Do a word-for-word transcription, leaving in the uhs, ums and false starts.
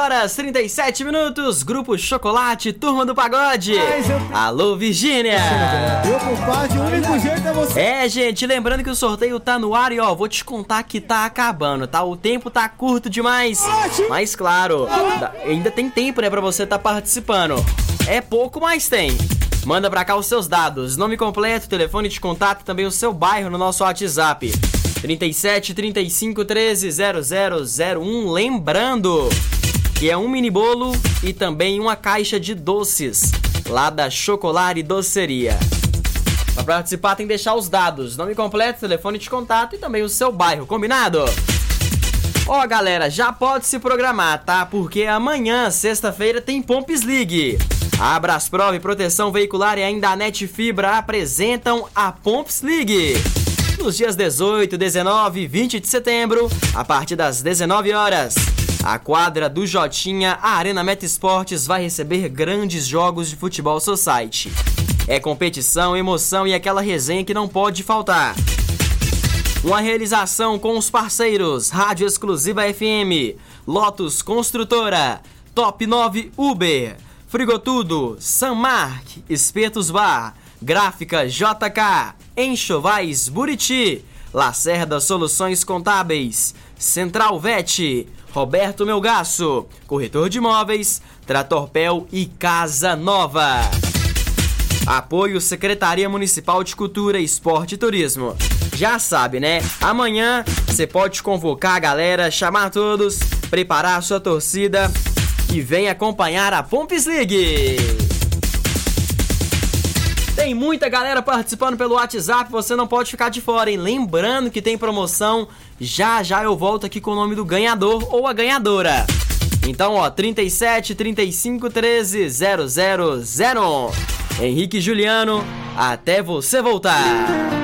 horas, trinta e sete minutos, Grupo Chocolate, Turma do Pagode. Eu... Alô, Virgínia. Meu compadre, o único jeito é você. É, gente, lembrando que o sorteio tá no ar e, ó, vou te contar que tá acabando, tá? O tempo tá curto demais. Mas, claro, ainda tem tempo, né, pra você tá participando. É pouco, mas tem. Manda pra cá os seus dados, nome completo, telefone de contato, também o seu bairro no nosso WhatsApp. trinta e sete, trinta e cinco, treze, zero zero zero um. Lembrando que é um mini bolo e também uma caixa de doces lá da Chocolate Doceria. Para participar tem que deixar os dados, nome completo, telefone de contato e também o seu bairro, combinado? Ó, galera, já pode se programar, tá? Porque amanhã, sexta-feira, tem Pomps League. A Brasprov Proteção Veicular e ainda a Net Fibra apresentam a Pomps League. Nos dias dezoito, dezenove e vinte de setembro, a partir das dezenove horas, a quadra do Jotinha, a Arena Meta Esportes, vai receber grandes jogos de futebol society. É competição, emoção e aquela resenha que não pode faltar. Uma realização com os parceiros Rádio Exclusiva F M, Lotus Construtora, Top nove Uber, Frigotudo, Sanmark, Espetos Bar, Gráfica J K, Enxovais Buriti, Lacerda Soluções Contábeis, Central Vet, Roberto Melgaço, Corretor de Imóveis, Tratorpel e Casa Nova. Apoio Secretaria Municipal de Cultura, Esporte e Turismo. Já sabe, né? Amanhã você pode convocar a galera, chamar todos, preparar a sua torcida e vem acompanhar a Pomps League. Tem muita galera participando pelo WhatsApp, você não pode ficar de fora, hein? Lembrando que tem promoção, já já eu volto aqui com o nome do ganhador ou a ganhadora. Então, ó, trinta e sete, trinta e cinco, treze, zero zero zero um. Henrique e Juliano, até você voltar.